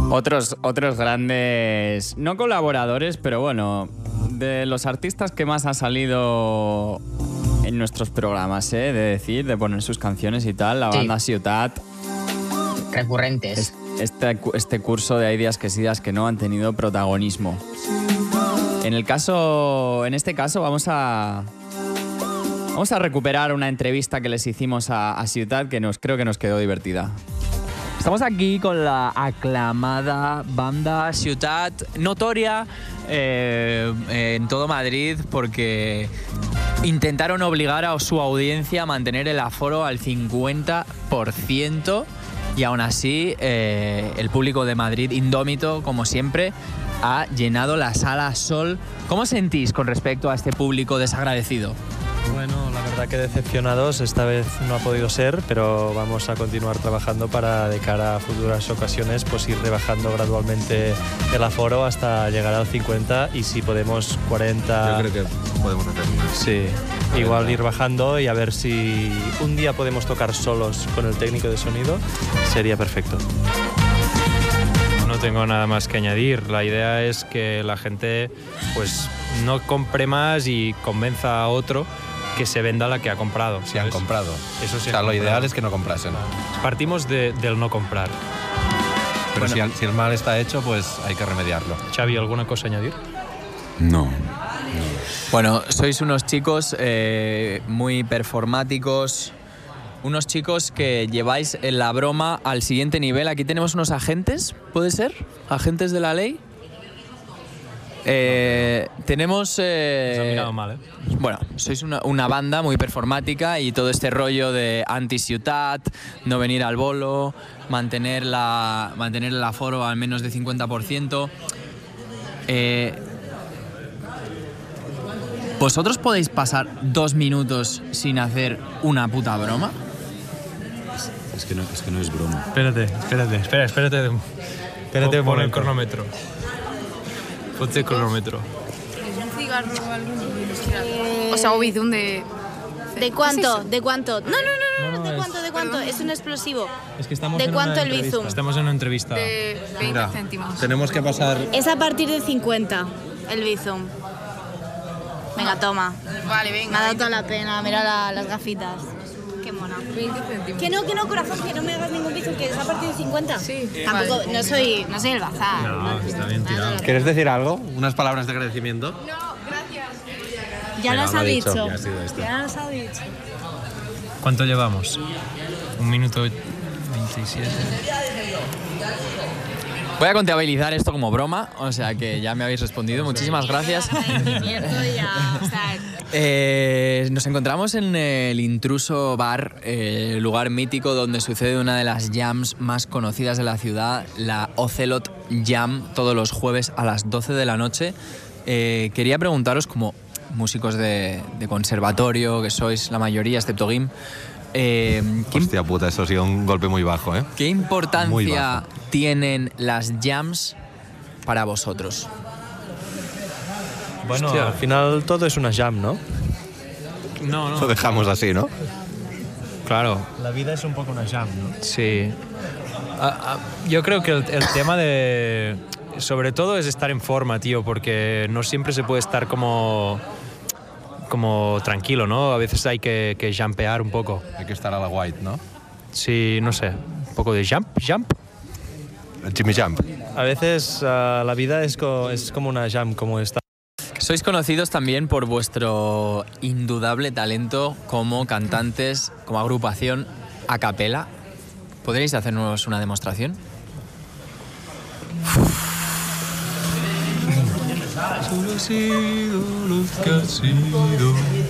Otros grandes, no colaboradores, pero bueno, de los artistas que más han salido en nuestros programas, de poner sus canciones y tal, la banda Ciutat. Recurrentes. Este curso de Hay días que sí, días que no han tenido protagonismo. En este caso vamos a recuperar una entrevista que les hicimos a Ciutat que creo que nos quedó divertida. Estamos aquí con la aclamada banda Ciutat, notoria en todo Madrid porque intentaron obligar a su audiencia a mantener el aforo al 50% y aún así el público de Madrid, indómito como siempre, ha llenado la Sala Sol. ¿Cómo sentís con respecto a este público desagradecido? Bueno, la verdad que decepcionados, esta vez no ha podido ser, pero vamos a continuar trabajando para de cara a futuras ocasiones pues ir rebajando gradualmente el aforo hasta llegar al 50 y si podemos 40. Yo creo que podemos hacer más. Sí, igual ir bajando y a ver si un día podemos tocar solos con el técnico de sonido, sería perfecto. No tengo nada más que añadir. La idea es que la gente pues no compre más y convenza a otro que se venda la que ha comprado. Si han comprado. Eso sí. O sea, lo ideal es que no comprasen. Partimos del no comprar. Pero bueno, si el mal está hecho, pues hay que remediarlo. Xavi, ¿alguna cosa a añadir? No. Bueno, sois unos chicos muy performáticos, unos chicos que lleváis la broma al siguiente nivel. Aquí tenemos unos agentes, ¿puede ser? ¿Agentes de la ley? Tenemos... Nos han mirado mal, ¿eh? Bueno, sois una banda muy performática y todo este rollo de anti-Ciutat, no venir al bolo, mantener el aforo al menos de 50%. ¿Vosotros podéis pasar 2 minutos sin hacer una puta broma? Es que no es broma. Espérate, pon el cronómetro. Ponte el cronómetro. ¿Un cigarro o algo? O sea, o bizum de... ¿De cuánto? ¿Es ¿De cuánto? No, ¿de cuánto? ¿De cuánto? Es un explosivo. Es que estamos ¿De cuánto el bizum? Estamos en una entrevista. de 20 céntimos. Tenemos que pasar... Es a partir de 50 el bizum. Venga, toma. Vale, venga. Me ha dado toda la pena, mira las gafitas. Qué mona. 20 céntimos. Que no, corazón, que no me hagas ningún bizum, que es a partir de 50. Sí. Tampoco, Vale. no soy el bazar. No, está bien tirado. ¿Quieres decir algo? ¿Unas palabras de agradecimiento? No, gracias. Ya Venga, las lo ha ha dicho, dicho. ya ha sido esto. Ya las ha dicho. ¿Cuánto llevamos? 1 minuto 27. Voy a contabilizar esto como broma, o sea que ya me habéis respondido. Muchísimas gracias. Nos encontramos en el Intruso Bar, lugar mítico donde sucede una de las jams más conocidas de la ciudad, la Ocelot Jam, todos los jueves a las 12 de la noche. Quería preguntaros, como músicos de conservatorio, que sois la mayoría, excepto Guim, Hostia puta, eso ha sido un golpe muy bajo, ¿eh? ¿qué Muy importancia bajo. tienen las jams para vosotros? Bueno, Hostia. al final todo es una jam, ¿no? No. Lo dejamos así, ¿no? Claro, La vida es un poco una jam, ¿no? sí. Yo creo que el tema de... Sobre todo es estar en forma, tío, porque no siempre se puede estar como tranquilo, ¿no? A veces hay que jampear un poco. Hay que estar a la white, ¿no? Sí, no sé, un poco de jump. El Jimmy Jump. A veces la vida es como una jam, como esta. Sois conocidos también por vuestro indudable talento como cantantes, como agrupación a capela. ¿Podríais hacernos una demostración? Solo ha sido luz que ha sido.